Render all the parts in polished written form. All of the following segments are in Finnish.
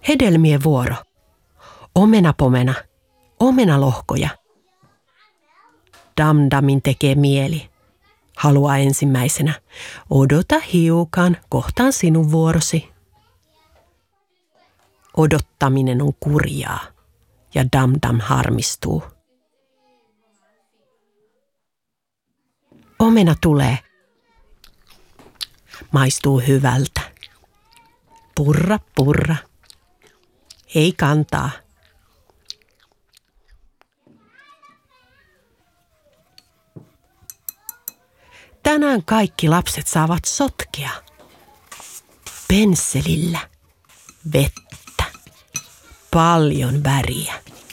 Hedelmien vuoro. Omenapomena, omenalohkoja. Damdamin tekee mieli. Haluaa ensimmäisenä. Odota hiukan, kohtaan sinun vuorosi. Odottaminen on kurjaa ja Damdam harmistuu. Omena tulee. Maistuu hyvältä. Purra, purra. Ei kantaa. Tänään kaikki lapset saavat sotkea. Pensselillä. Vettä. Paljon väriä.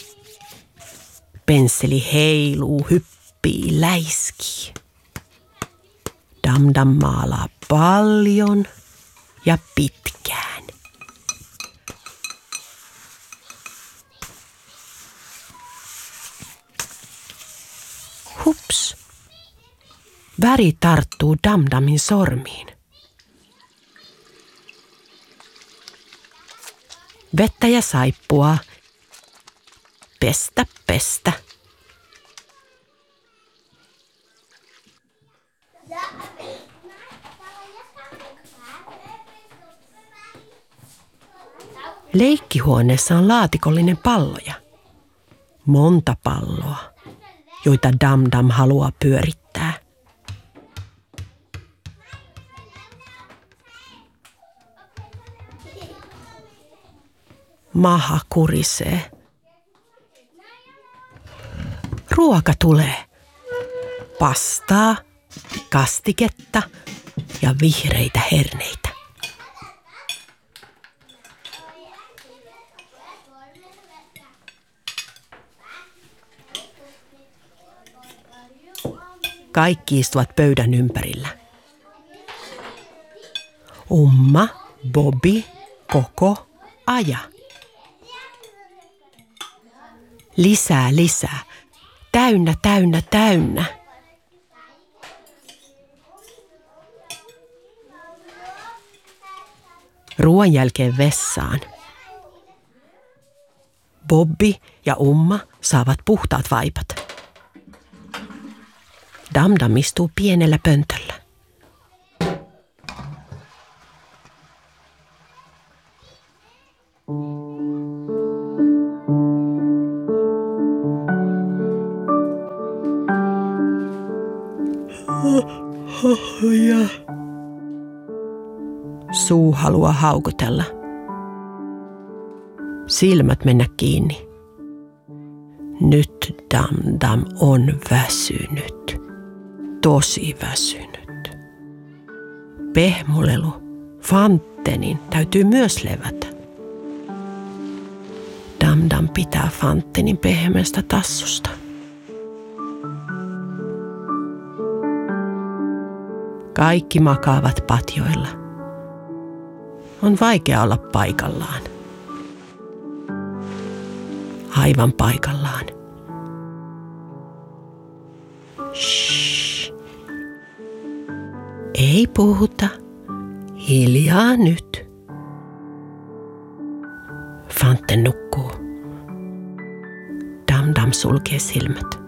Pensseli heiluu, hyppii, läiskii. Damdam maalaa paljon ja pitkään. Hups! Väri tarttuu Damdamin sormiin. Vettä ja saippua. Pestä, pestä. Leikkihuoneessa on laatikollinen palloja. Monta palloa, joita Damdam haluaa pyörittää. Maha kurisee. Ruoka tulee. Pastaa, kastiketta ja vihreitä herneitä. Kaikki istuvat pöydän ympärillä. Umma, Bobi, Koko, Aja. Lisää, lisää. Täynnä, täynnä, täynnä. Ruoan jälkeen vessaan. Bobbi ja Umma saavat puhtaat vaipat. Damdam istuu pienellä pöntöllä. Suu haluaa haukutella. Silmät mennä kiinni. Nyt Damdam on väsynyt. Tosi väsynyt. Pehmolelu, Fanttenin täytyy myös levätä. Damdam pitää Fanttenin pehmeästä tassusta. Kaikki makaavat patjoilla. On vaikea olla paikallaan. Aivan paikallaan. Shh. Ei puhuta. Hiljaa nyt. Fantten nukkuu. Damdam sulkee silmät.